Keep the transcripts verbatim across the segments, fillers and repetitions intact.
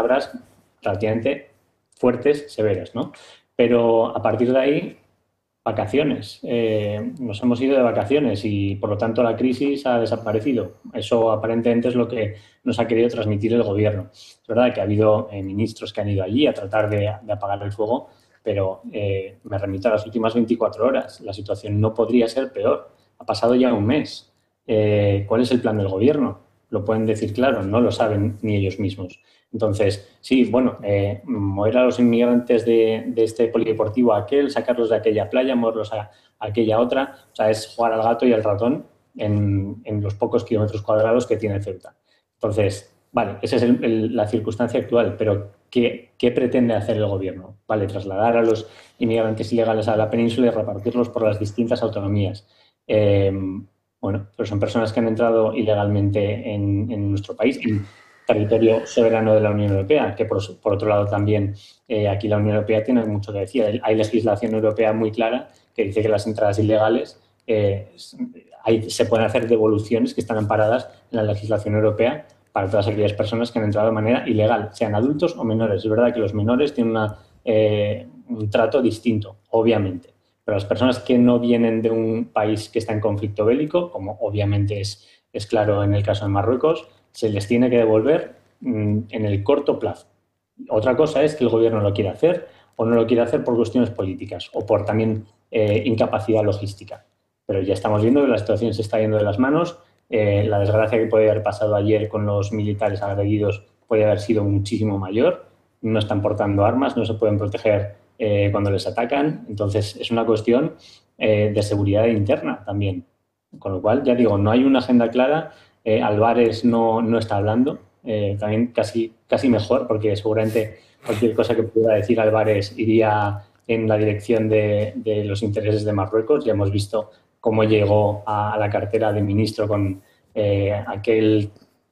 palabras relativamente fuertes, severas, ¿no? Pero a partir de ahí, vacaciones. Eh, nos hemos ido de vacaciones y, por lo tanto, la crisis ha desaparecido. Eso aparentemente es lo que nos ha querido transmitir el gobierno. Es verdad que ha habido eh, ministros que han ido allí a tratar de, de apagar el fuego, pero eh, me remito a las últimas veinticuatro horas. La situación no podría ser peor. Ha pasado ya un mes. Eh, ¿Cuál es el plan del gobierno? Lo pueden decir claro, no lo saben ni ellos mismos. Entonces, sí, bueno, eh, mover a los inmigrantes de, de este polideportivo a aquel, sacarlos de aquella playa, moverlos a, a aquella otra, o sea, es jugar al gato y al ratón en, en los pocos kilómetros cuadrados que tiene Ceuta. Entonces, vale, esa es el, el, la circunstancia actual, pero ¿qué, ¿qué pretende hacer el gobierno? Vale, trasladar a los inmigrantes ilegales a la península y repartirlos por las distintas autonomías. Eh, bueno, pero son personas que han entrado ilegalmente en, en nuestro país, en territorio soberano de la Unión Europea, que por, por otro lado también eh, aquí la Unión Europea tiene mucho que decir. Hay legislación europea muy clara que dice que las entradas ilegales eh, hay, se pueden hacer devoluciones que están amparadas en la legislación europea para todas aquellas personas que han entrado de manera ilegal, sean adultos o menores. Es verdad que los menores tienen una, eh, un trato distinto, obviamente. Pero las personas que no vienen de un país que está en conflicto bélico, como obviamente es, es claro en el caso de Marruecos, se les tiene que devolver mmm, en el corto plazo. Otra cosa es que el gobierno lo quiera hacer o no lo quiere hacer por cuestiones políticas o por también eh, incapacidad logística. Pero ya estamos viendo que la situación se está yendo de las manos. Eh, la desgracia que puede haber pasado ayer con los militares agredidos puede haber sido muchísimo mayor. No están portando armas, no se pueden proteger eh, cuando les atacan. Entonces, es una cuestión eh, de seguridad interna también. Con lo cual, ya digo, no hay una agenda clara. Eh, Álvarez no, no está hablando. Eh, también casi, casi mejor, porque seguramente cualquier cosa que pudiera decir Álvarez iría en la dirección de, de los intereses de Marruecos. Ya hemos visto cómo llegó a, a la cartera de ministro con eh, aquel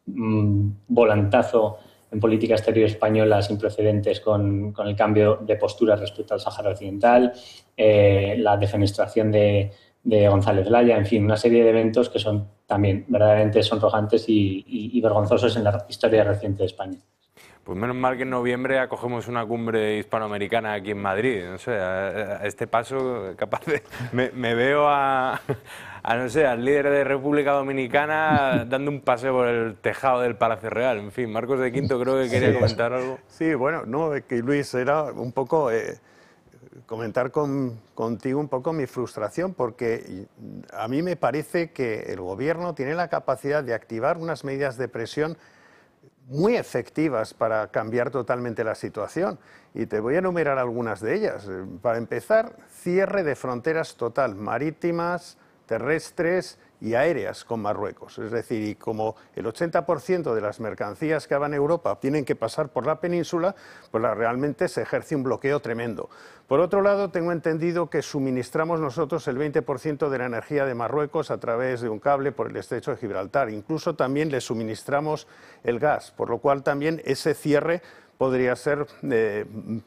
mmm, volantazo en política exterior española sin precedentes con, con el cambio de postura respecto al Sáhara Occidental, eh, la defenestración de, de González Laya, en fin, una serie de eventos que son también verdaderamente sonrojantes y, y, y vergonzosos en la historia reciente de España. Pues menos mal que en noviembre acogemos una cumbre hispanoamericana aquí en Madrid. No sé, a, a este paso capaz de... Me, me veo a, a, no sé, al líder de República Dominicana dando un paseo por el tejado del Palacio Real. En fin, Marcos de Quinto creo que quería comentar algo. Sí, bueno, no, que Luis, era un poco... Eh, comentar con, contigo un poco mi frustración, porque a mí me parece que el gobierno tiene la capacidad de activar unas medidas de presión muy efectivas para cambiar totalmente la situación. Y te voy a enumerar algunas de ellas. Para empezar, cierre de fronteras total, marítimas, terrestres y aéreas con Marruecos. Es decir, y como el ochenta por ciento de las mercancías que van a Europa tienen que pasar por la península, pues la, realmente se ejerce un bloqueo tremendo. Por otro lado, tengo entendido que suministramos nosotros el veinte por ciento de la energía de Marruecos a través de un cable por el estrecho de Gibraltar. Incluso también le suministramos el gas, por lo cual también ese cierre podría ser eh,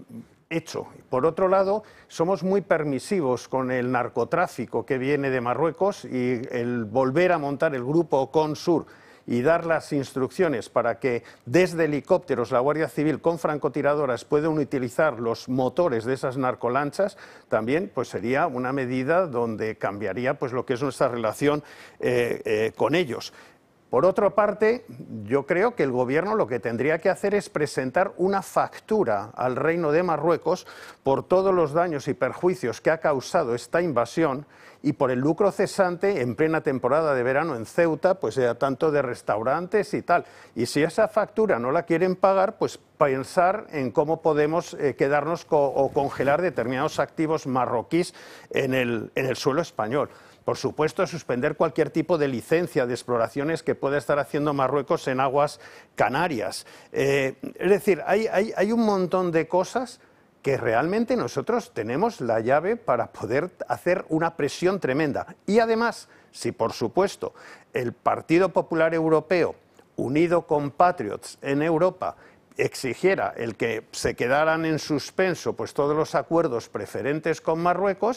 hecho. Por otro lado, somos muy permisivos con el narcotráfico que viene de Marruecos y el volver a montar el grupo CONSUR y dar las instrucciones para que desde helicópteros la Guardia Civil con francotiradoras puedan utilizar los motores de esas narcolanchas, también pues sería una medida donde cambiaría pues lo que es nuestra relación eh, eh, con ellos. Por otra parte, yo creo que el gobierno lo que tendría que hacer es presentar una factura al Reino de Marruecos por todos los daños y perjuicios que ha causado esta invasión y por el lucro cesante en plena temporada de verano en Ceuta, pues ya tanto de restaurantes y tal. Y si esa factura no la quieren pagar, pues pensar en cómo podemos eh, quedarnos co o congelar determinados activos marroquíes en el, en el suelo español. Por supuesto, suspender cualquier tipo de licencia de exploraciones que pueda estar haciendo Marruecos en aguas canarias. Eh, es decir, hay, hay, hay un montón de cosas que realmente nosotros tenemos la llave para poder hacer una presión tremenda. Y además, si por supuesto el Partido Popular Europeo, unido con Patriots en Europa, exigiera el que se quedaran en suspenso pues todos los acuerdos preferentes con Marruecos,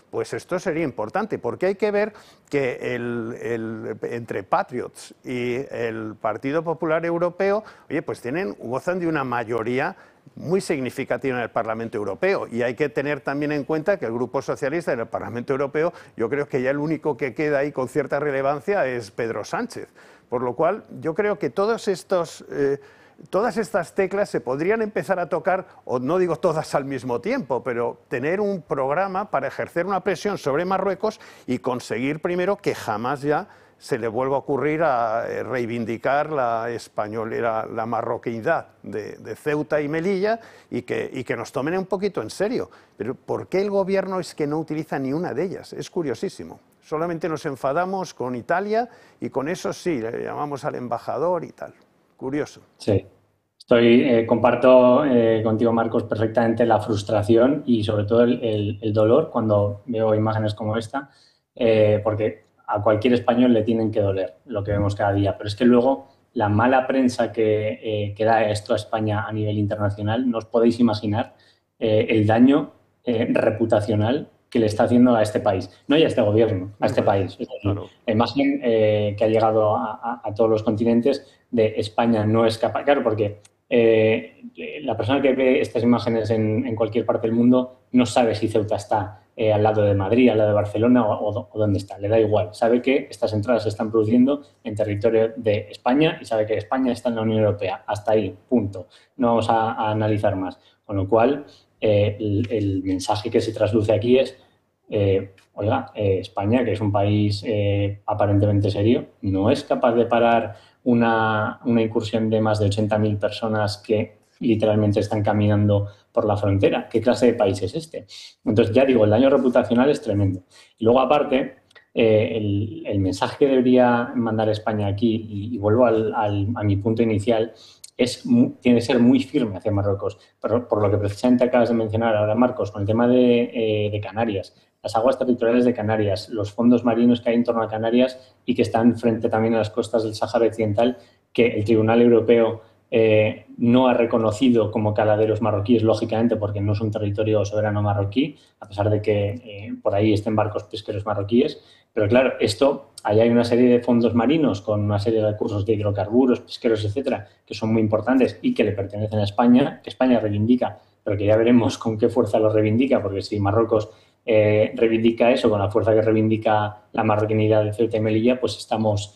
pues esto sería importante, porque hay que ver que el, el, entre Patriots y el Partido Popular Europeo, oye, pues tienen, gozan de una mayoría muy significativa en el Parlamento Europeo, y hay que tener también en cuenta que el Grupo Socialista en el Parlamento Europeo, yo creo que ya el único que queda ahí con cierta relevancia es Pedro Sánchez, por lo cual yo creo que todos estos... Eh, Todas estas teclas se podrían empezar a tocar, o no digo todas al mismo tiempo, pero tener un programa para ejercer una presión sobre Marruecos y conseguir primero que jamás ya se le vuelva a ocurrir a reivindicar la españolera, la marroquinidad de, de Ceuta y Melilla, y que, y que nos tomen un poquito en serio. Pero ¿por qué el gobierno es que no utiliza ni una de ellas? Es curiosísimo. Solamente nos enfadamos con Italia y con eso sí, le llamamos al embajador y tal. Curioso. Sí, estoy, eh, comparto eh, contigo, Marcos, perfectamente la frustración y sobre todo el, el, el dolor cuando veo imágenes como esta, eh, porque a cualquier español le tienen que doler lo que vemos cada día, pero es que luego la mala prensa que, eh, que da esto a España a nivel internacional, no os podéis imaginar eh, el daño eh, reputacional que le está haciendo a este país, no ya a este gobierno, a este país. Es decir, Claro. la imagen eh, que ha llegado a, a, a todos los continentes de España no es capaz, claro, porque eh, la persona que ve estas imágenes en, en cualquier parte del mundo no sabe si Ceuta está eh, al lado de Madrid, al lado de Barcelona o, o, o dónde está, le da igual, sabe que estas entradas se están produciendo en territorio de España y sabe que España está en la Unión Europea, hasta ahí, punto, no vamos a, a analizar más, con lo cual eh, el, el mensaje que se trasluce aquí es Eh, oiga, eh, España, que es un país eh, aparentemente serio, no es capaz de parar una, una incursión de más de ochenta mil personas que literalmente están caminando por la frontera. ¿Qué clase de país es este? Entonces, ya digo, el daño reputacional es tremendo. Y luego, aparte, eh, el, el mensaje que debería mandar España aquí, y, y vuelvo al, al, a mi punto inicial, es, tiene que ser muy firme hacia Marruecos. Por, por lo que precisamente acabas de mencionar ahora, Marcos, con el tema de, eh, de Canarias, las aguas territoriales de Canarias, los fondos marinos que hay en torno a Canarias y que están frente también a las costas del Sáhara Occidental, que el Tribunal Europeo eh, no ha reconocido como caladeros marroquíes, lógicamente, porque no es un territorio soberano marroquí, a pesar de que eh, por ahí estén barcos pesqueros marroquíes. Pero claro, esto, ahí hay una serie de fondos marinos con una serie de recursos de hidrocarburos, pesqueros, etcétera, que son muy importantes y que le pertenecen a España, que España reivindica, pero que ya veremos con qué fuerza lo reivindica, porque si Marruecos eh, reivindica eso con la fuerza que reivindica la marroquinidad de Ceuta y Melilla, pues estamos,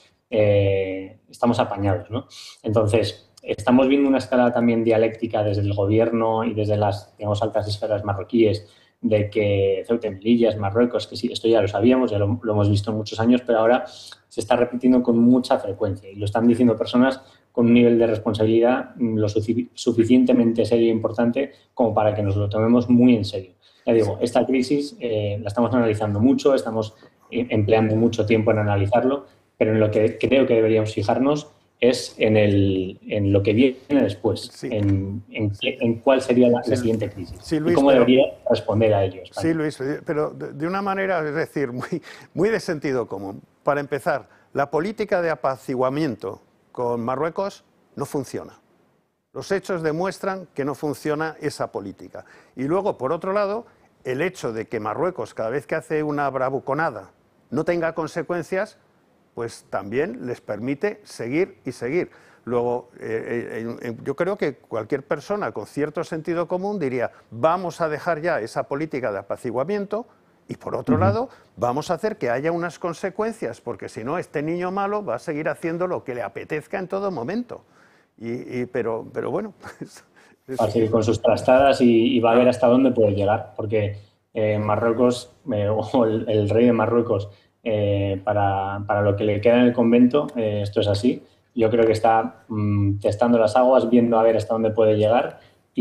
eh, estamos apañados, ¿no? Entonces, estamos viendo una escala también dialéctica desde el gobierno y desde las, digamos, altas esferas marroquíes, de que Ceuta y Melilla es Marruecos, que sí, esto ya lo sabíamos, ya lo, lo hemos visto en muchos años, pero ahora se está repitiendo con mucha frecuencia y lo están diciendo personas con un nivel de responsabilidad lo sufic suficientemente serio e importante como para que nos lo tomemos muy en serio. Ya digo, esta crisis eh, la estamos analizando mucho, estamos eh, empleando mucho tiempo en analizarlo, pero en lo que creo que deberíamos fijarnos es en, el, en lo que viene después, sí. en, en, en cuál sería la, sí, la siguiente crisis sí, Luis, y cómo pero, debería responder a ello España. Sí, Luis, pero de, de una manera, es decir, muy, muy de sentido común. Para empezar, la política de apaciguamiento con Marruecos no funciona. Los hechos demuestran que no funciona esa política. Y luego, por otro lado, el hecho de que Marruecos, cada vez que hace una bravuconada, no tenga consecuencias, pues también les permite seguir y seguir. Luego, eh, eh, yo creo que cualquier persona con cierto sentido común diría, vamos a dejar ya esa política de apaciguamiento y, por otro uh-huh. lado, vamos a hacer que haya unas consecuencias, porque si no, este niño malo va a seguir haciendo lo que le apetezca en todo momento. Y, y, pero, pero bueno... Es, es... Va a seguir con sus trastadas y, y va a ver hasta dónde puede llegar, porque eh, Marruecos, eh, o el, el rey de Marruecos, Eh, para, para lo que le queda en el convento, eh, esto es así. Yo creo que está mmm, testando las aguas, viendo a ver hasta dónde puede llegar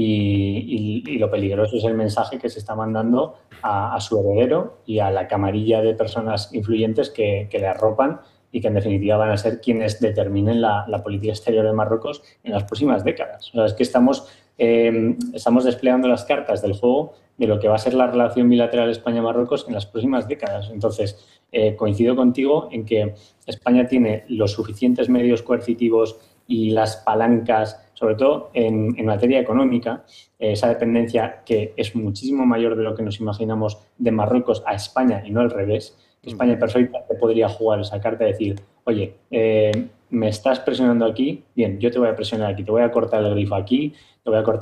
y, y, y lo peligroso es el mensaje que se está mandando a, a su heredero y a la camarilla de personas influyentes que, que le arropan y que en definitiva van a ser quienes determinen la, la política exterior de Marruecos en las próximas décadas. O sea, es que estamos, eh, estamos desplegando las cartas del juego de lo que va a ser la relación bilateral España-Marruecos en las próximas décadas. Entonces, eh, coincido contigo en que España tiene los suficientes medios coercitivos y las palancas, sobre todo en, en materia económica, eh, esa dependencia que es muchísimo mayor de lo que nos imaginamos de Marruecos a España y no al revés. Que España perfectamente podría jugar esa carta y decir, oye, eh, me estás presionando aquí, bien, yo te voy a presionar aquí, te voy a cortar el grifo aquí, te voy a cortar